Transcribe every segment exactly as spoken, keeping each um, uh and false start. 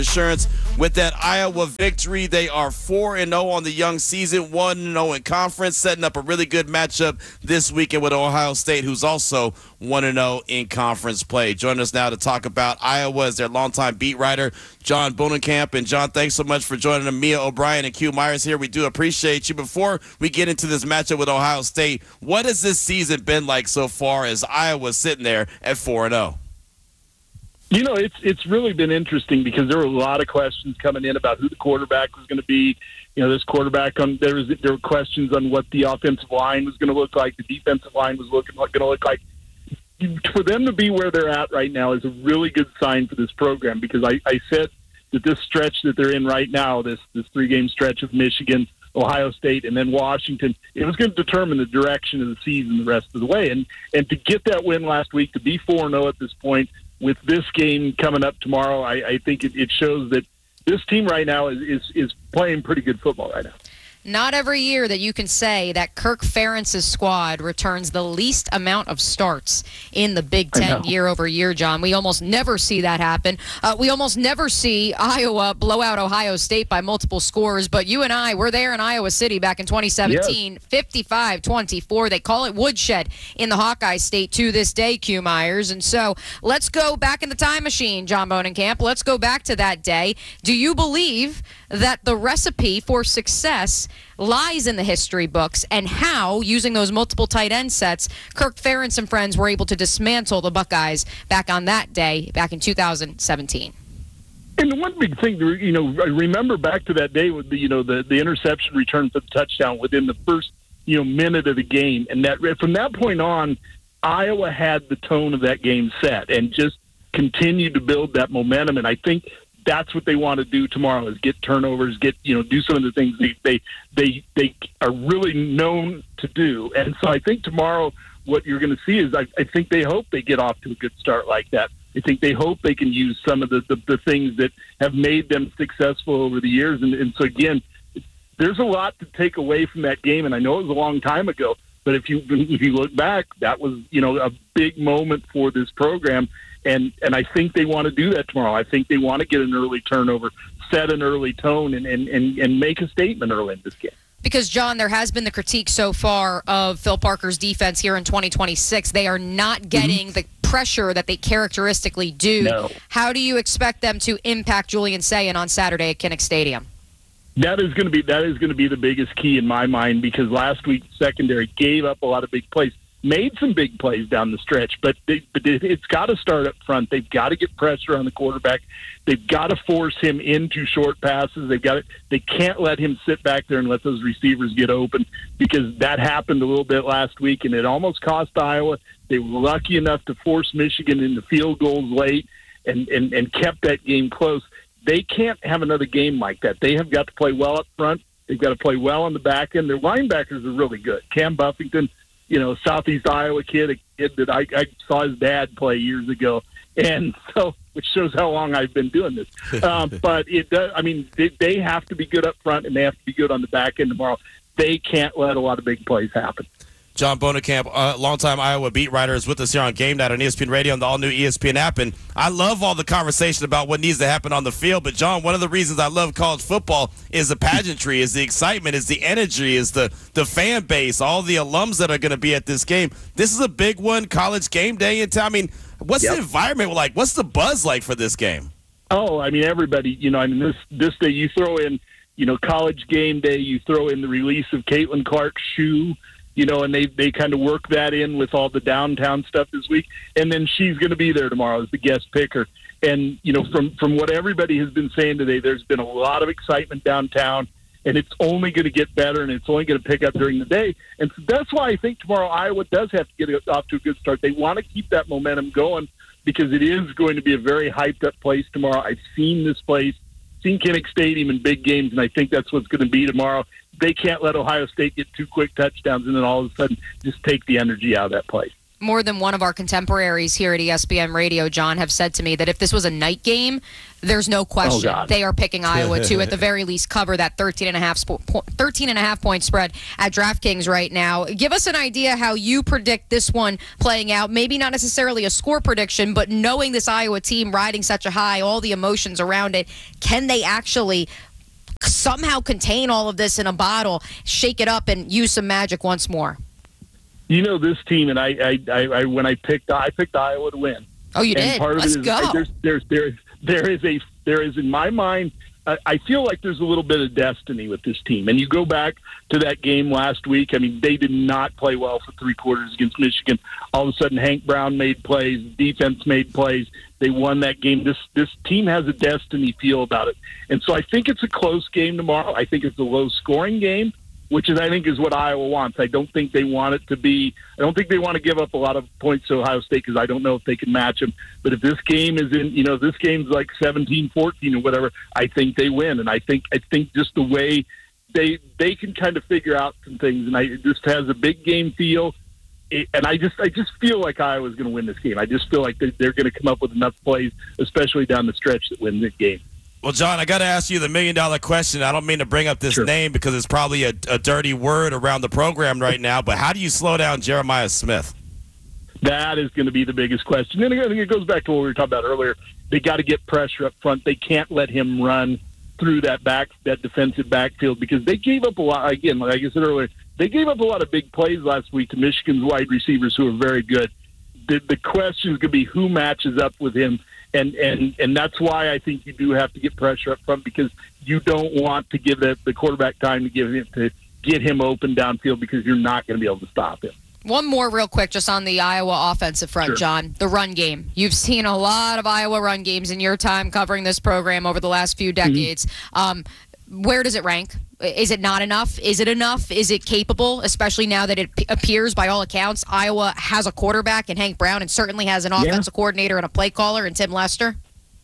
Insurance with that Iowa victory. They are four and oh on the young season, one and oh in conference, setting up a really good matchup this weekend with Ohio State, who's also one and oh in conference play. Joining us now to talk about Iowa is their longtime beat writer, John Bohnenkamp. And John, thanks so much for joining us. Mia O'Brien and Q Myers here. We do appreciate you. Before we get into this matchup with Ohio State, what has this season been like so far as Iowa's sitting there at four and oh? You know, it's it's really been interesting because there were a lot of questions coming in about who the quarterback was going to be. You know, this quarterback on there was there were questions on what the offensive line was going to look like, the defensive line was looking going to look like. For them to be where they're at right now is a really good sign for this program, because I, I said that this stretch that they're in right now, this this three game stretch of Michigan, Ohio State, and then Washington, it was going to determine the direction of the season the rest of the way. And and to get that win last week, to be four and oh at this point, with this game coming up tomorrow, I, I think it, it shows that this team right now is, is, is playing pretty good football right now. Not every year that you can say that Kirk Ferentz's squad returns the least amount of starts in the Big Ten year over year, John. We almost never see that happen. Uh, we almost never see Iowa blow out Ohio State by multiple scores, but you and I were there in Iowa City back in twenty seventeen, fifty-five twenty-four. They call it Woodshed in the Hawkeye State to this day, Q Myers. And so let's go back in the time machine, John Bohnenkamp. Let's go back to that day. Do you believe that the recipe for success lies in the history books, and how, using those multiple tight end sets, Kirk Ferentz and friends were able to dismantle the Buckeyes back on that day, back in two thousand seventeen? And the one big thing, you know, I remember back to that day with the, you know, the, the interception return for the touchdown within the first, you know, minute of the game. And that from that point on, Iowa had the tone of that game set and just continued to build that momentum. And I think that's what they want to do tomorrow, is get turnovers, get, you know, do some of the things they, they, they, they are really known to do. And so I think tomorrow what you're going to see is I, I think they hope they get off to a good start like that. I think they hope they can use some of the, the, the things that have made them successful over the years. And, and so, again, there's a lot to take away from that game. And I know it was a long time ago, but if you if you look back, that was, you know, a big moment for this program. And and I think they want to do that tomorrow. I think they want to get an early turnover, set an early tone, and, and, and, and make a statement early in this game. Because, John, there has been the critique so far of Phil Parker's defense here in twenty twenty-six. They are not getting mm-hmm. the pressure that they characteristically do. No. How do you expect them to impact Julian Sayin on Saturday at Kinnick Stadium? That is going to be that is going to be the biggest key in my mind, because last week secondary gave up a lot of big plays. Made some big plays down the stretch, but, they, but it's got to start up front. They've got to get pressure on the quarterback. They've got to force him into short passes. They've got to, they can't let him sit back there and let those receivers get open, because that happened a little bit last week, and it almost cost Iowa. They were lucky enough to force Michigan into field goals late and, and, and kept that game close. They can't have another game like that. They have got to play well up front. They've got to play well on the back end. Their linebackers are really good. Cam Buffington, you know, Southeast Iowa kid, a kid that I, I saw his dad play years ago. And so, which shows how long I've been doing this. Um, but it does, I mean, they, they have to be good up front, and they have to be good on the back end tomorrow. They can't let a lot of big plays happen. John Bohnenkamp, uh, longtime Iowa beat writer, is with us here on Game Night on E S P N Radio and the all-new E S P N app. And I love all the conversation about what needs to happen on the field. But, John, one of the reasons I love college football is the pageantry, is the excitement, is the energy, is the, the fan base, all the alums that are going to be at this game. This is a big one, college game day in town. I mean, what's yep. the environment like? What's the buzz like for this game? Oh, I mean, everybody, you know, I mean, this, this day you throw in, you know, college game day, you throw in the release of Caitlin Clark's shoe, you know, and they, they kind of work that in with all the downtown stuff this week. And then she's going to be there tomorrow as the guest picker. And, you know, from, from what everybody has been saying today, there's been a lot of excitement downtown, and it's only going to get better, and it's only going to pick up during the day. And so that's why I think tomorrow Iowa does have to get off to a good start. They want to keep that momentum going, because it is going to be a very hyped-up place tomorrow. I've seen this place, seen Kinnick Stadium in big games, and I think that's what's going to be tomorrow. They can't let Ohio State get two quick touchdowns and then all of a sudden just take the energy out of that place. More than one of our contemporaries here at E S P N Radio, John, have said to me that if this was a night game, There's no question. Oh, God. They are picking Iowa to, at the very least, cover that thirteen and a half spo- po- thirteen and a half point spread at DraftKings right now. Give us an idea how you predict this one playing out. Maybe not necessarily a score prediction, but knowing this Iowa team riding such a high, all the emotions around it, can they actually somehow contain all of this in a bottle, shake it up, and use some magic once more? You know, this team, and I, I, I, I when I picked, I picked Iowa to win. Oh, you and did? Part of Let's it is, go. I, there's, there's, there's, there is a, there is in my mind, I, I feel like there's a little bit of destiny with this team. And you go back to that game last week. I mean, they did not play well for three quarters against Michigan. All of a sudden, Hank Brown made plays, defense made plays. They won that game. This this team has a destiny feel about it. And so I think it's a close game tomorrow. I think it's a low-scoring game, which is, I think, is what Iowa wants. I don't think they want it to be – I don't think they want to give up a lot of points to Ohio State because I don't know if they can match them. But if this game is in – you know, this game's like seventeen fourteen or whatever, I think they win. And I think I think just the way they they can kind of figure out some things, and I, it just has a big game feel. It, and I just I just feel like Iowa's going to win this game. I just feel like they're, they're going to come up with enough plays, especially down the stretch, that win this game. Well, John, I got to ask you the million-dollar question. I don't mean to bring up this Sure. name because it's probably a, a dirty word around the program right now, but how do you slow down Jeremiah Smith? That is going to be the biggest question. And I think it goes back to what we were talking about earlier. They got to get pressure up front. They can't let him run through that back, that defensive backfield, because they gave up a lot. Again, like I said earlier, they gave up a lot of big plays last week to Michigan's wide receivers who are very good. The, the question is going to be who matches up with him. And, and and that's why I think you do have to get pressure up front, because you don't want to give the, the quarterback time to give him to get him open downfield, because you're not going to be able to stop him. One more real quick just on the Iowa offensive front, Sure. John. The run game. You've seen a lot of Iowa run games in your time covering this program over the last few decades. Mm-hmm. Um, where does it rank? Is it not enough? Is it enough? Is it capable, especially now that it p- appears, by all accounts, Iowa has a quarterback in Hank Brown and certainly has an offensive yeah. coordinator and a play caller in Tim Lester?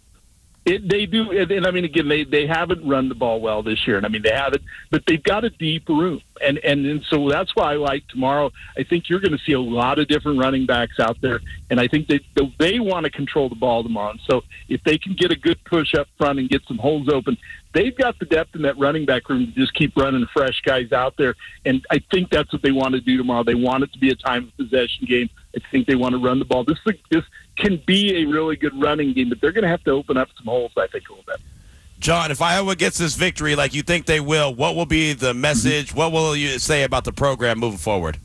It, they do, and, and I mean, again, they, they haven't run the ball well this year, and I mean, they haven't, but they've got a deep room, and, and, and so that's why I like tomorrow. I think you're going to see a lot of different running backs out there, and I think they they want to control the ball tomorrow. And so if they can get a good push up front and get some holes open, they've got the depth in that running back room to just keep running fresh guys out there, and I think that's what they want to do tomorrow. They want it to be a time of possession game. I think they want to run the ball. This this can be a really good running game, but they're going to have to open up some holes, I think, a little bit. John, if Iowa gets this victory like you think they will, what will be the message? What will you say about the program moving forward?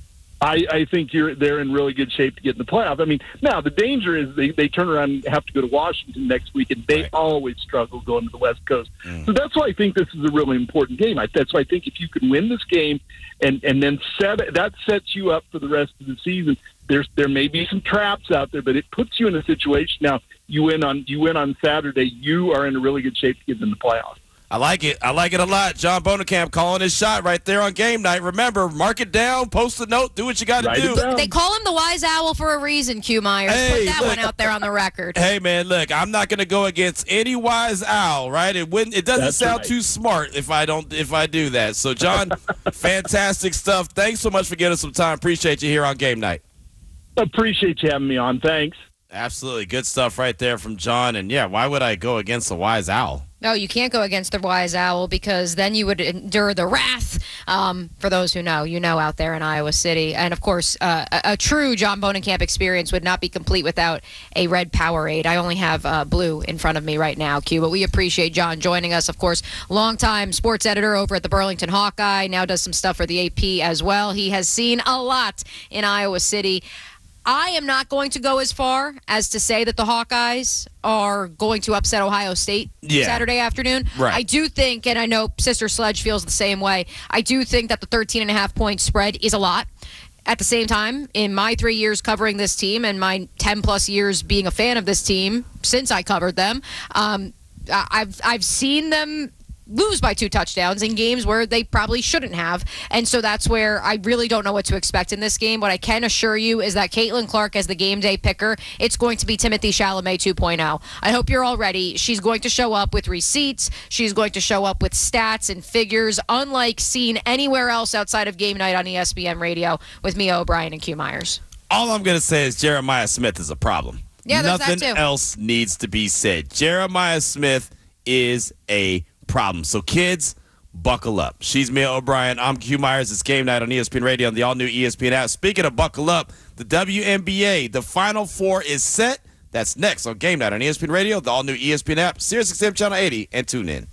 I, I think you're they're in really good shape to get in the playoff. I mean, now the danger is they, they turn around and have to go to Washington next week, and they right. always struggle going to the West Coast. Mm. So that's why I think this is a really important game. I, that's why I think if you can win this game and, and then set that sets you up for the rest of the season. There's there may be some traps out there, but it puts you in a situation now. You win on you win on Saturday. You are in a really good shape to get in the playoffs. I like it. I like it a lot. John Bohnenkamp calling his shot right there on game night. Remember, mark it down, post a note, do what you got to do. They call him the Wise Owl for a reason, Q Myers. Hey, Put that look, one out there on the record. Hey, man, look, I'm not going to go against any Wise Owl, right? It wouldn't. It doesn't That's sound right. too smart if I don't if I do that. So, John, fantastic stuff. Thanks so much for giving us some time. Appreciate you here on game night. Appreciate you having me on. Thanks. Absolutely. Good stuff right there from John. And, yeah, why would I go against the Wise Owl? No, you can't go against the Wise Owl because then you would endure the wrath. Um, for those who know, you know, out there in Iowa City. And, of course, uh, a, a true John Bohnenkamp experience would not be complete without a red Powerade. I only have uh, blue in front of me right now, Q. But we appreciate John joining us, of course. Longtime sports editor over at the Burlington Hawkeye. Now does some stuff for the A P as well. He has seen a lot in Iowa City. I am not going to go as far as to say that the Hawkeyes are going to upset Ohio State yeah. Saturday afternoon. Right. I do think, and I know Sister Sledge feels the same way, I do think that the thirteen and a half point spread is a lot. At the same time, in my three years covering this team and my ten plus years being a fan of this team since I covered them, um, I've I've seen them lose by two touchdowns in games where they probably shouldn't have. And so that's where I really don't know what to expect in this game. What I can assure you is that Caitlin Clark as the game day picker, it's going to be Timothy Chalamet two point oh. I hope you're all ready. She's going to show up with receipts. She's going to show up with stats and figures, unlike seen anywhere else outside of game night on E S P N Radio with Mia O'Brien and Q Myers. All I'm going to say is Jeremiah Smith is a problem. Yeah, there's Nothing that too. else needs to be said. Jeremiah Smith is a problem. So, kids, buckle up. She's Mia O'Brien. I'm Q Myers. It's game night on E S P N Radio on the all-new E S P N app. Speaking of buckle up, the W N B A, the Final Four is set. That's next on game night on E S P N Radio, the all-new E S P N app, Sirius X M Channel eighty, and tune in.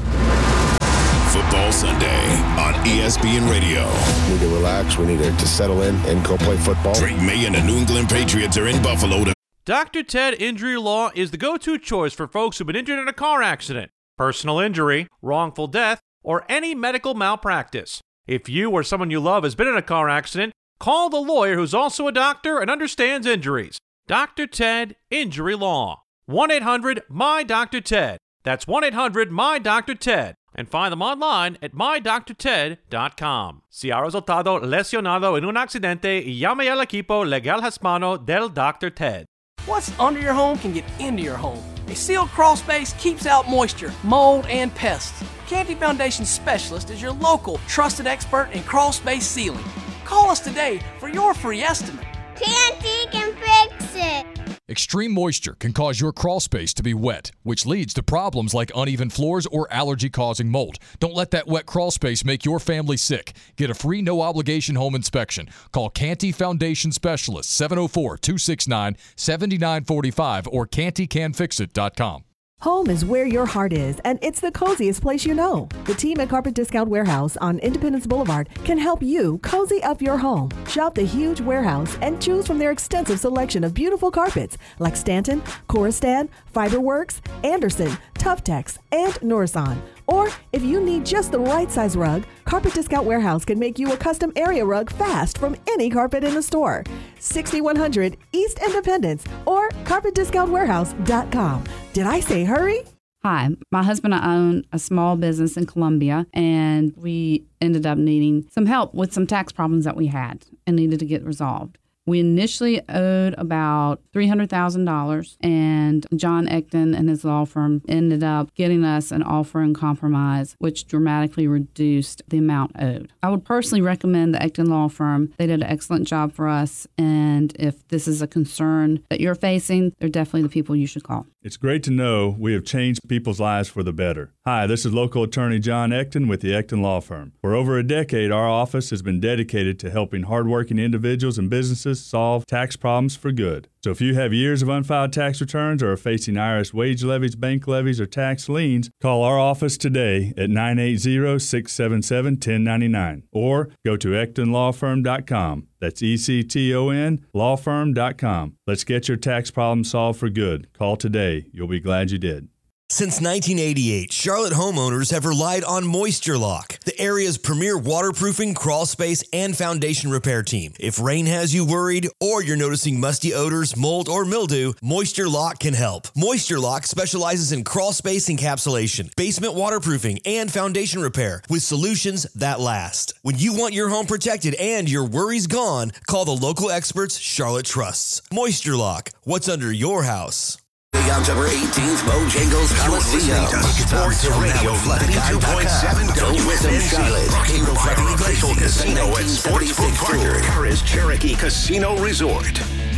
Football Sunday on E S P N Radio. We need to relax. We need to, to settle in and go play football. Drake May and the New England Patriots are in Buffalo to Doctor Ted Injury Law is the go-to choice for folks who've been injured in a car accident, personal injury, wrongful death, or any medical malpractice. If you or someone you love has been in a car accident, call the lawyer who's also a doctor and understands injuries. Doctor Ted Injury Law. one eight hundred M Y D R Ted. That's one eight hundred M Y D R Ted. And find them online at my doctor ted dot com. Si ha resultado lesionado en un accidente, llame al equipo legal hispano del Doctor Ted. What's under your home can get into your home. A sealed crawl space keeps out moisture, mold, and pests. Canty Foundation Specialist is your local trusted expert in crawl space sealing. Call us today for your free estimate. Canty can fix it. Extreme moisture can cause your crawl space to be wet, which leads to problems like uneven floors or allergy-causing mold. Don't let that wet crawl space make your family sick. Get a free no-obligation home inspection. Call Canty Foundation Specialist, seven oh four, two six nine, seven nine four five or canty can fix it dot com. Home is where your heart is, and it's the coziest place you know. The team at Carpet Discount Warehouse on Independence Boulevard can help you cozy up your home. Shop the huge warehouse and choose from their extensive selection of beautiful carpets like Stanton, Coristan, Fiberworks, Anderson, Tuftex, and Norison. Or if you need just the right size rug, Carpet Discount Warehouse can make you a custom area rug fast from any carpet in the store. sixty-one hundred East Independence or carpet discount warehouse dot com. Did I say hurry? Hi, my husband and I own a small business in Columbia, and we ended up needing some help with some tax problems that we had and needed to get resolved. We initially owed about three hundred thousand dollars, and John Ecton and his law firm ended up getting us an offer in compromise, which dramatically reduced the amount owed. I would personally recommend the Ecton law firm. They did an excellent job for us, and if this is a concern that you're facing, they're definitely the people you should call. It's great to know we have changed people's lives for the better. Hi, this is local attorney John Ecton with the Ecton Law Firm. For over a decade, our office has been dedicated to helping hardworking individuals and businesses solve tax problems for good. So if you have years of unfiled tax returns or are facing I R S wage levies, bank levies, or tax liens, call our office today at nine eight zero, six seven seven, one zero nine nine or go to ecton law firm dot com. That's E C T O N law firm dot com. Let's get your tax problem solved for good. Call today. You'll be glad you did. Since nineteen eighty-eight, Charlotte homeowners have relied on Moisture Lock, the area's premier waterproofing, crawl space, and foundation repair team. If rain has you worried or you're noticing musty odors, mold, or mildew, Moisture Lock can help. Moisture Lock specializes in crawl space encapsulation, basement waterproofing, and foundation repair with solutions that last. When you want your home protected and your worries gone, call the local experts Charlotte trusts. Moisture Lock, what's under your house? On September eighteenth, Bojangles Coliseum. Sports Radio ninety-two point seven W F M Charlotte. King Freddy Glacial Casino and Sportsbook partner, Harris Cherokee Casino Resort.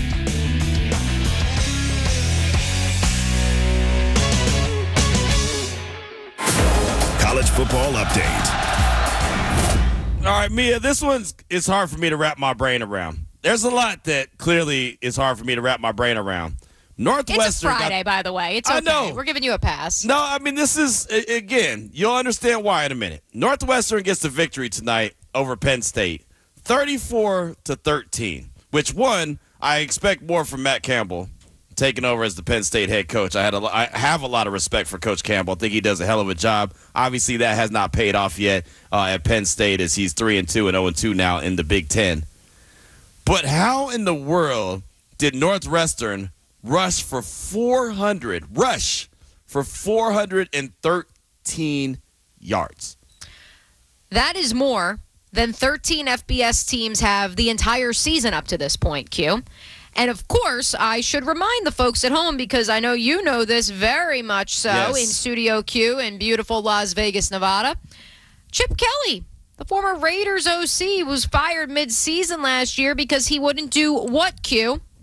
College football update. All right, Mia, this one's it's hard for me to wrap my brain around. There's a lot that clearly is hard for me to wrap my brain around. Northwestern. It's a Friday, got, by the way. It's okay. I know. We're giving you a pass. No, I mean, this is, again, you'll understand why in a minute. Northwestern gets the victory tonight over Penn State, thirty-four to thirteen, which, one, I expect more from Matt Campbell taking over as the Penn State head coach. I, had a, I have a lot of respect for Coach Campbell. I think he does a hell of a job. Obviously, that has not paid off yet uh, at Penn State as he's three and two and oh and two now in the Big Ten. But how in the world did Northwestern rush for four hundred, rush for four hundred thirteen yards? That is more than thirteen F B S teams have the entire season up to this point, Q. And, of course, I should remind the folks at home, because I know you know this very much so, yes. in Studio Q in beautiful Las Vegas, Nevada. Chip Kelly, the former Raiders O C, was fired mid-season last year because he wouldn't do what, Q?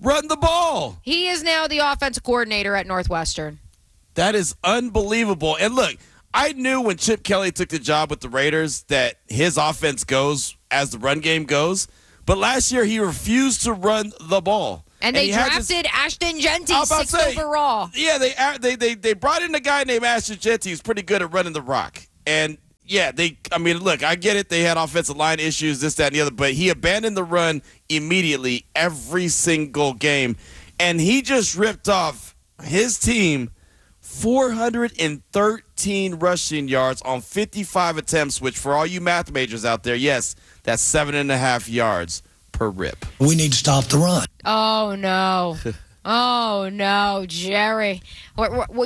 run the ball. He is now the offensive coordinator at Northwestern. That is unbelievable. And look, I knew when Chip Kelly took the job with the Raiders that his offense goes as the run game goes. But last year he refused to run the ball. And, and they drafted this, Ashton Jeanty, sixth say, overall. Yeah, they, they they they brought in a guy named Ashton Jeanty who's pretty good at running the rock. And, yeah, they. I mean, look, I get it. They had offensive line issues, this, that, and the other. But he abandoned the run immediately every single game. And he just ripped off his team four hundred thirteen rushing yards on fifty-five attempts, which for all you math majors out there, yes, that's seven and a half yards per rip. We need to stop the run. Oh, no. Oh, no, Jerry. What, what,